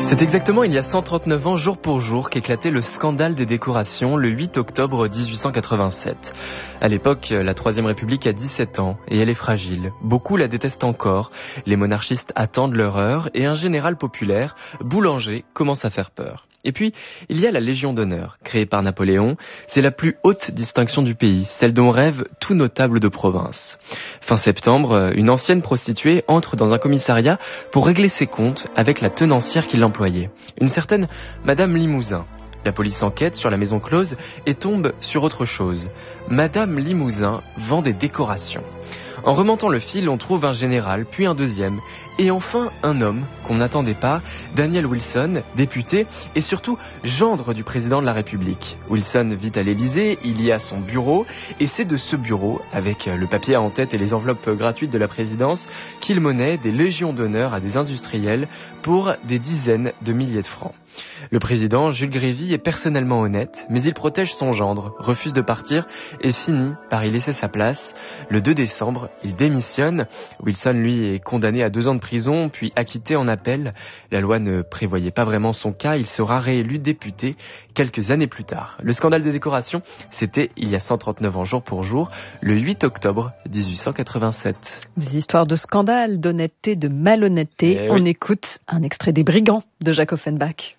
C'est exactement il y a 139 ans, jour pour jour, qu'éclatait le scandale des décorations le 8 octobre 1887. À l'époque, la Troisième République a 17 ans et elle est fragile. Beaucoup la détestent encore. Les monarchistes attendent leur heure et un général populaire, Boulanger, commence à faire peur. Et puis, il y a la Légion d'honneur, créée par Napoléon. C'est la plus haute distinction du pays, celle dont rêve tout notable de province. Fin septembre, une ancienne prostituée entre dans un commissariat pour régler ses comptes avec la tenancière qui l'employait, une certaine Madame Limousin. La police enquête sur la maison close et tombe sur autre chose. Madame Limousin vend des décorations. En remontant le fil, on trouve un général, puis un deuxième, et enfin un homme qu'on n'attendait pas, Daniel Wilson, député, et surtout gendre du président de la République. Wilson vit à l'Élysée, il y a son bureau, et c'est de ce bureau, avec le papier en tête et les enveloppes gratuites de la présidence, qu'il monnaie des légions d'honneur à des industriels pour des dizaines de milliers de francs. Le président, Jules Grévy, est personnellement honnête, mais il protège son gendre, refuse de partir et finit par y laisser sa place. Le 2 décembre, il démissionne. Wilson, lui, est condamné à 2 ans de prison, puis acquitté en appel. La loi ne prévoyait pas vraiment son cas, il sera réélu député quelques années plus tard. Le scandale des décorations, c'était il y a 139 ans jour pour jour, le 8 octobre 1887. Des histoires de scandale, d'honnêteté, de malhonnêteté. On écoute un extrait des Brigands de Jacques Offenbach.